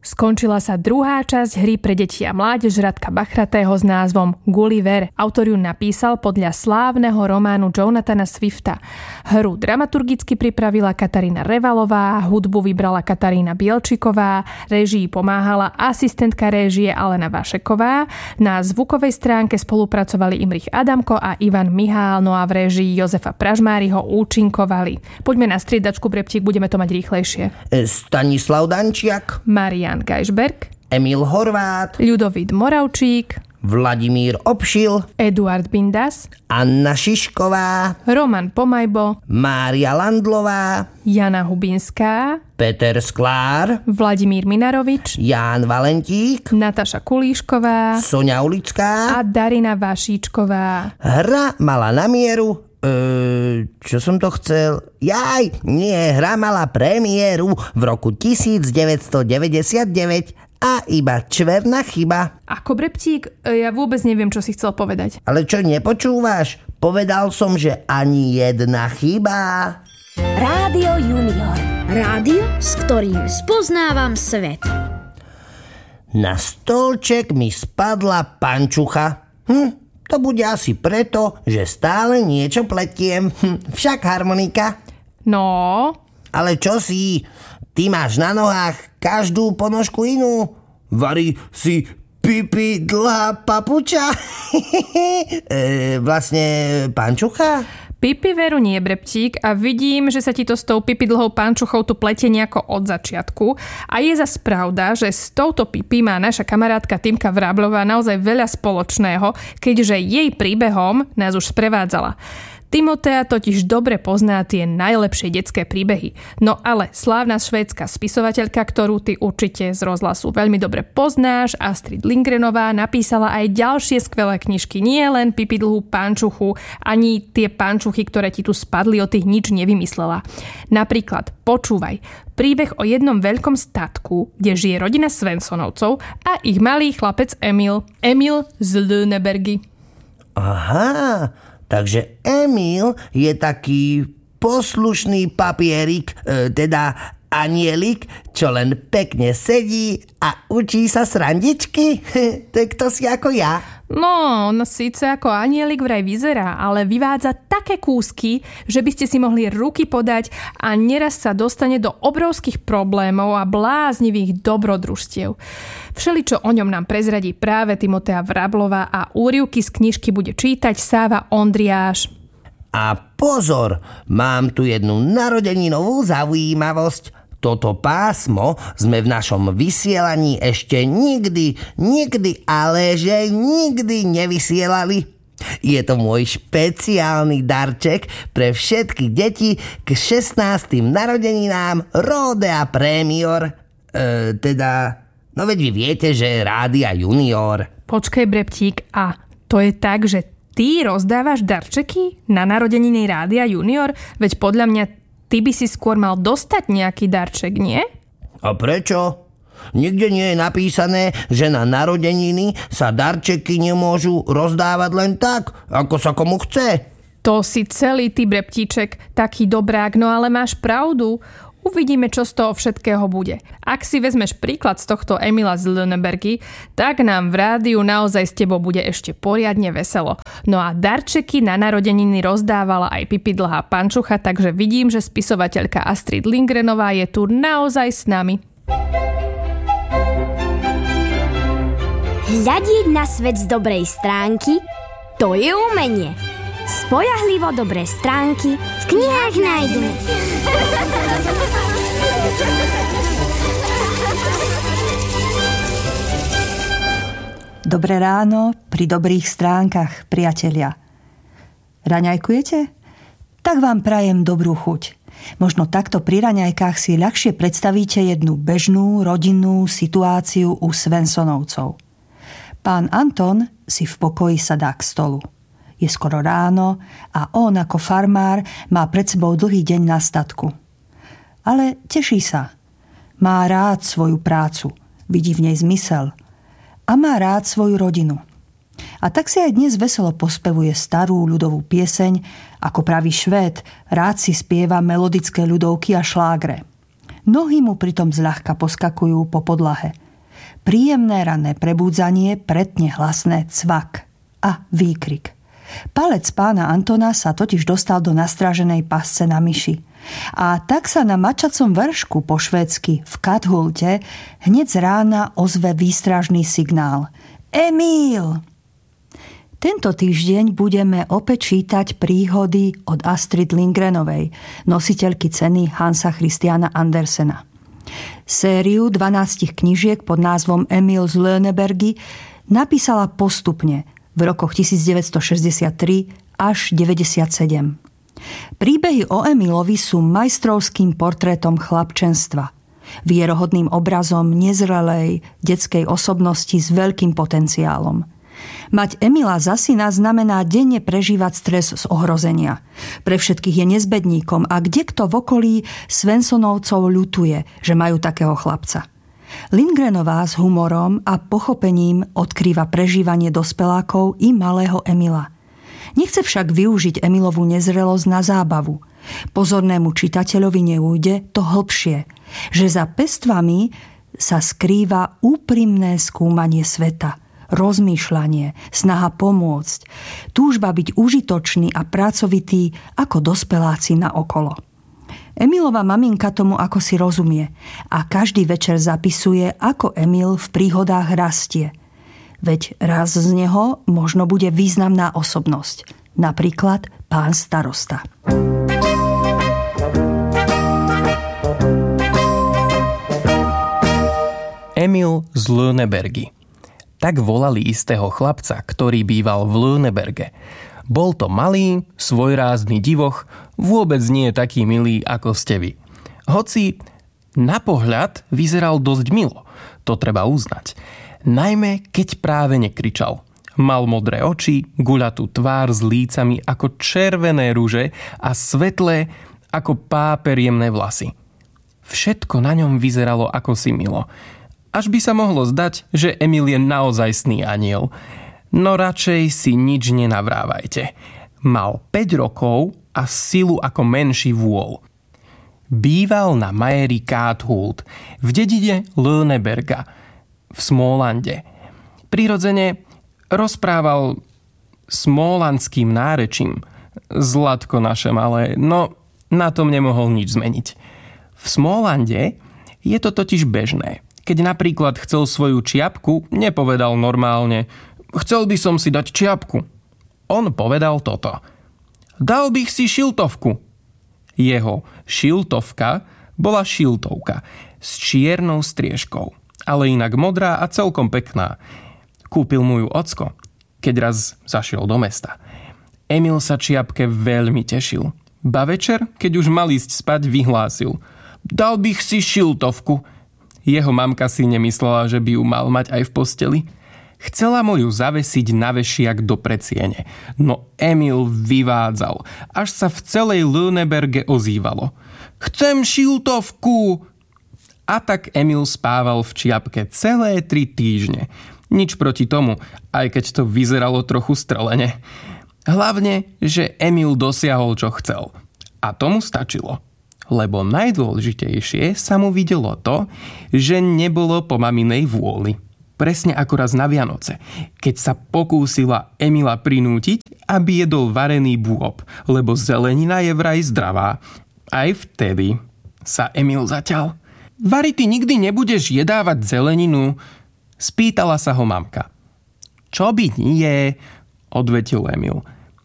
Skončila sa druhá časť hry pre deti a mládež Radka Bachratého s názvom Gulliver. Autor ju napísal podľa slávneho románu Jonathana Swifta. Hru dramaturgicky pripravila Katarína Revalová, hudbu vybrala Katarína Bielčiková, réžii pomáhala asistentka réžie Alena Vašeková, na zvukovej stránke spolupracovali Imrich Adamko a Ivan Mihál, no a v réžii Jozefa Pražmáriho účinkovali. Poďme na striedačku, Breptík, budeme to mať rýchlejšie. Stanislav Dančiak, Marián Gajšberg, Emil Horvát, Ľudovít Moravčík, Vladimír Obšil, Eduard Bindas, Anna Šišková, Roman Pomajbo, Mária Landlová, Jana Hubinská, Peter Sklár, Vladimír Minarovič, Ján Valentík, Nataša Kulíšková, Soňa Ulická a Darina Vašíčková. Hra mala na mieru... čo som to chcel? Hra mala premiéru v roku 1999 a iba čverná chyba. Ako, Breptík? Ja vôbec neviem, čo si chcel povedať. Ale čo, nepočúvaš? Povedal som, že ani jedna chyba. Rádio Junior. Rádio, s ktorým spoznávam svet. Na stolček mi spadla pančucha. To bude asi preto, že stále niečo pletiem. Však harmonika. No? Ale čo si? Ty máš na nohách každú ponožku inú. Vari si pipi dlhá papuča. Vlastne pančucha? Pipi veru nie, Breptík, a vidím, že sa ti to s tou pipi dlhou pančuchou tu pletie nejako od začiatku. A je zas pravda, že s touto pipi má naša kamarátka Týmka Vrablová naozaj veľa spoločného, keďže jej príbehom nás už sprevádzala. Timotea totiž dobre pozná tie najlepšie detské príbehy. No ale slávna švédska spisovateľka, ktorú ty určite z rozhlasu veľmi dobre poznáš, Astrid Lindgrenová, napísala aj ďalšie skvelé knižky. Nie len Pipi dlhú pančuchu, ani tie pančuchy, ktoré ti tu spadli, o tých nič nevymyslela. Napríklad, počúvaj, príbeh o jednom veľkom statku, kde žije rodina Svensonovcov a ich malý chlapec Emil. Emil z Lünebergy. Aha, takže Emil je taký poslušný papierik, teda anielik, čo len pekne sedí a učí sa srandičky. To je kto si ako ja. No, on síce ako anielik vraj vyzerá, ale vyvádza také kúsky, že by ste si mohli ruky podať a neraz sa dostane do obrovských problémov a bláznivých dobrodružstiev. Všeličo o ňom nám prezradí práve Timotea Vrablová a úryvky z knižky bude čítať Sáva Ondriáš. A pozor, mám tu jednu narodeninovú zaujímavosť. Toto pásmo sme v našom vysielaní ešte nikdy, ale že nikdy nevysielali. Je to môj špeciálny darček pre všetky deti k 16. narodeninám Ródea Premior. No veď vy viete, že Rádia Junior. Počkaj, Breptík, a to je tak, že ty rozdávaš darčeky na narodeniny Rádia Junior? Veď podľa mňa ty by si skôr mal dostať nejaký darček, nie? A prečo? Nikde nie je napísané, že na narodeniny sa darčeky nemôžu rozdávať len tak, ako sa komu chce. To si celý ty, Breptíček, taký dobrák, no ale máš pravdu. Uvidíme, čo z toho všetkého bude. Ak si vezmeš príklad z tohto Emila z Lünebergy, tak nám v rádiu naozaj s tebou bude ešte poriadne veselo. No a darčeky na narodeniny rozdávala aj Pipi dlhá pančucha, takže vidím, že spisovateľka Astrid Lindgrenová je tu naozaj s nami. Hľadieť na svet z dobrej stránky, to je umenie. Spoľahlivo dobré stránky v knihách nájdeme. Dobré ráno pri dobrých stránkach, priatelia. Raňajkujete? Tak vám prajem dobrú chuť. Možno takto pri raňajkách si ľahšie predstavíte jednu bežnú rodinnú situáciu u Svensonovcov. Pán Anton si v pokoji sadá k stolu. Je skoro ráno a on ako farmár má pred sebou dlhý deň na statku. Ale teší sa. Má rád svoju prácu, vidí v nej zmysel a má rád svoju rodinu. A tak si aj dnes veselo pospevuje starú ľudovú pieseň, ako pravý Švéd, rád si spieva melodické ľudovky a šlágre. Nohy mu pritom zľahka poskakujú po podlahe. Príjemné ranné prebúdzanie pretne hlasné cvak a výkrik. Palec pána Antona sa totiž dostal do nastráženej pasce na myši. A tak sa na mačacom vršku po švédsky v Kathulte hneď z rána ozve výstražný signál. Emil! Tento týždeň budeme opäť čítať príhody od Astrid Lindgrenovej, nositeľky ceny Hansa Christiana Andersena. Sériu 12 knižiek pod názvom Emil z Lönnebergy napísala postupne v rokoch 1963 až 1997. Príbehy o Emilovi sú majstrovským portrétom chlapčenstva, vierohodným obrazom nezrelej detskej osobnosti s veľkým potenciálom. Mať Emila za syna znamená denne prežívať stres z ohrozenia. Pre všetkých je nezbedníkom a kdekto v okolí Svensonovcov ľutuje, že majú takého chlapca. Lindgrenová s humorom a pochopením odkrýva prežívanie dospelákov i malého Emila. Nechce však využiť Emilovú nezrelosť na zábavu. Pozornému čitateľovi neújde to hlbšie, že za pestvami sa skrýva úprimné skúmanie sveta, rozmýšľanie, snaha pomôcť, túžba byť užitočný a pracovitý ako dospeláci na okolo. Emilova maminka tomu ako si rozumie a každý večer zapisuje, ako Emil v príhodách rastie. Veď raz z neho možno bude významná osobnosť, napríklad pán starosta. Emil z Lönnebergy. Tak volali istého chlapca, ktorý býval v Lönneberge. Bol to malý, svojrázny divoch, vôbec nie taký milý, ako ste vy. Hoci na pohľad vyzeral dosť milo, to treba uznať. Najmä keď práve nekričal. Mal modré oči, guľatú tvár s lícami ako červené ruže a svetlé ako páperiemné vlasy. Všetko na ňom vyzeralo ako si milo. Až by sa mohlo zdať, že Emil je naozajstný aniel. No radšej si nič nenavrávajte. Mal 5 rokov a silu ako menší vôl. Býval na majeri Kathult v dedine Lönneberga v Smólande. Prirodzene rozprával smólandským nárečím. Zlatko naše malé, no na tom nemohol nič zmeniť. V Smólande je to totiž bežné. Keď napríklad chcel svoju čiapku, nepovedal normálne: chcel by som si dať čiapku. On povedal toto: dal bych si šiltovku. Jeho šiltovka bola šiltovka s čiernou striežkou, ale inak modrá a celkom pekná. Kúpil mu ju ocko, keď raz zašiel do mesta. Emil sa čiapke veľmi tešil. Ba večer, keď už mal ísť spať, vyhlásil: dal bych si šiltovku. Jeho mamka si nemyslela, že by ju mal mať aj v posteli. Chcela mu ju zavesiť na vešiak do predsiene. No Emil vyvádzal, až sa v celej Lönneberge ozývalo: chcem šiltovku! A tak Emil spával v čiapke celé 3 týždne. Nič proti tomu, aj keď to vyzeralo trochu strelene. Hlavne, že Emil dosiahol, čo chcel. A tomu stačilo. Lebo najdôležitejšie sa mu videlo to, že nebolo po maminej vôli. Presne ako raz na Vianoce, keď sa pokúsila Emila prinútiť, aby jedol varený bôb, lebo zelenina je vraj zdravá. Aj vtedy sa Emil zaťal. Vari, ty nikdy nebudeš jedávať zeleninu? Spýtala sa ho mamka. Čo by nie, odvetil Emil.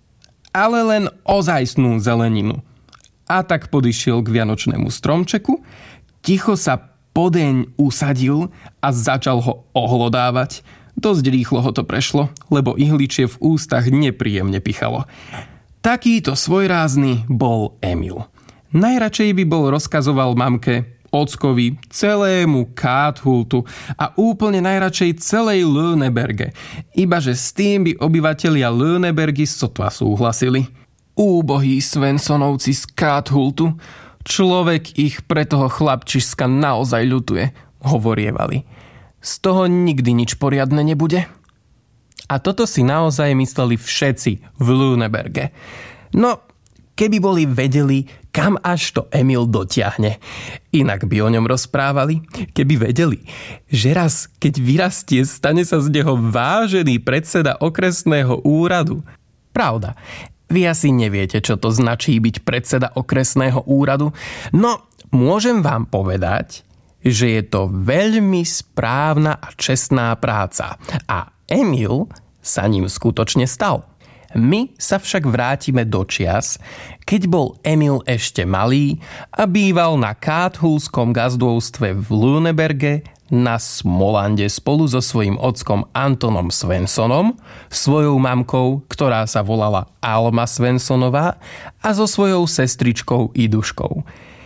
Ale len ozajstnú zeleninu. A tak podišiel k vianočnému stromčeku, ticho sa podeň usadil a začal ho ohlodávať. Dosť rýchlo ho to prešlo, lebo ihličie v ústach nepríjemne pichalo. Takýto svojrázny bol Emil. Najradšej by bol rozkazoval mamke, ockovi, celému Kathultu a úplne najradšej celej Lönneberge. Ibaže s tým by obyvatelia Lönnebergy sotva súhlasili. Úbohí Svensonovci z Kathultu, človek ich pre toho chlapčiska naozaj ľutuje, hovorievali. Z toho nikdy nič poriadne nebude. A toto si naozaj mysleli všetci v Lönneberge. No, keby boli vedeli, kam až to Emil dotiahne. Inak by o ňom rozprávali, keby vedeli, že raz, keď vyrastie, stane sa z neho vážený predseda okresného úradu. Pravda, vy asi neviete, čo to značí byť predseda okresného úradu, no môžem vám povedať, že je to veľmi správna a čestná práca a Emil sa ním skutočne stal. My sa však vrátime do čias, keď bol Emil ešte malý a býval na Káthulskom gazdovstve v Lüneberge na Smolande spolu so svojím ockom Antonom Svensonom, svojou mamkou, ktorá sa volala Alma Svensonová a so svojou sestričkou Iduškou.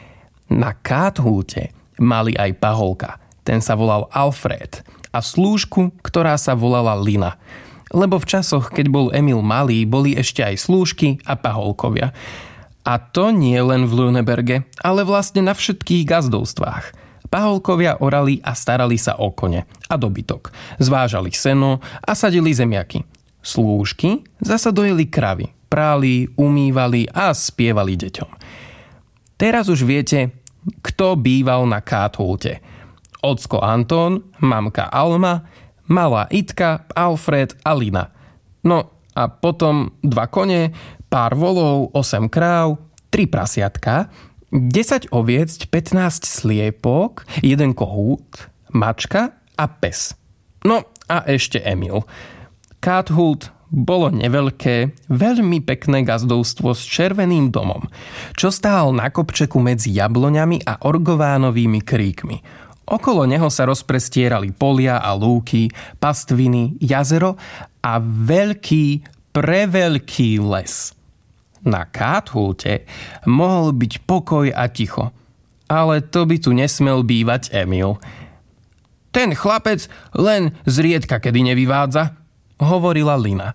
Na Káthulte mali aj paholka, ten sa volal Alfred, a slúžku, ktorá sa volala Lina. Lebo v časoch, keď bol Emil malý, boli ešte aj slúžky a paholkovia. A to nie len v Lüneberge, ale vlastne na všetkých gazdovstvách. Paholkovia orali a starali sa o kone a dobytok. Zvážali seno a sadili zemiaky. Slúžky zasa dojeli kravy, práli, umývali a spievali deťom. Teraz už viete, kto býval na Káthulte. Ocko Anton, mamka Alma, malá Itka, Alfred a Lina. No a potom 2 kone, pár volov, 8 kráv, 3 prasiatka, 10 oviec, 15 sliepok, 1 kohút, mačka a pes. No a ešte Emil. Káthult bolo neveľké, veľmi pekné gazdovstvo s červeným domom, čo stál na kopčeku medzi jabloňami a orgovánovými kríkmi. Okolo neho sa rozprestierali polia a lúky, pastviny, jazero a veľký, preveľký les. Na Káthulte mohol byť pokoj a ticho, ale to by tu nesmel bývať Emil. Ten chlapec len zriedka kedy nevyvádza, hovorila Lina.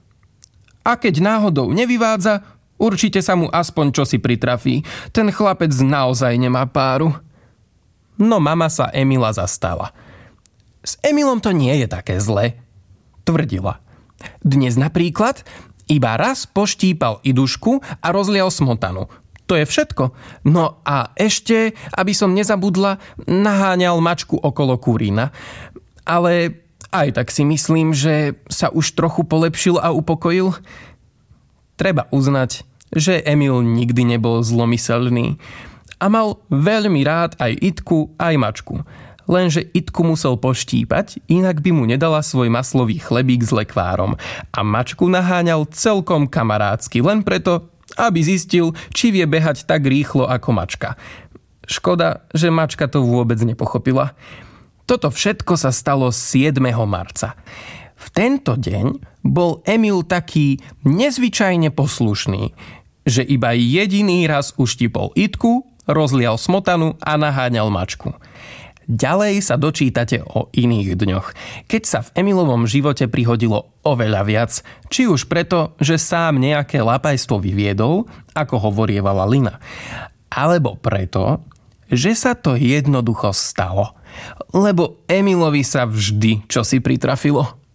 A keď náhodou nevyvádza, určite sa mu aspoň čosi pritrafí. Ten chlapec naozaj nemá páru. No mama sa Emila zastala. S Emilom to nie je také zlé, tvrdila. Dnes napríklad iba raz poštípal Idušku a rozlial smotanu. To je všetko. No a ešte, aby som nezabudla, naháňal mačku okolo kurína. Ale aj tak si myslím, že sa už trochu polepšil a upokojil. Treba uznať, že Emil nikdy nebol zlomyselný a mal veľmi rád aj Itku, aj mačku. Lenže Itku musel poštípať, inak by mu nedala svoj maslový chlebík s lekvárom a mačku naháňal celkom kamarátsky, len preto, aby zistil, či vie behať tak rýchlo ako mačka. Škoda, že mačka to vôbec nepochopila. Toto všetko sa stalo 7. marca. V tento deň bol Emil taký nezvyčajne poslušný, že iba jediný raz uštipol Itku, rozlial smotanu a naháňal mačku. Ďalej sa dočítate o iných dňoch, keď sa v Emilovom živote prihodilo oveľa viac, či už preto, že sám nejaké lapajstvo vyviedol, ako hovorievala Lina, alebo preto, že sa to jednoducho stalo, lebo Emilovi sa vždy čosi pritrafilo.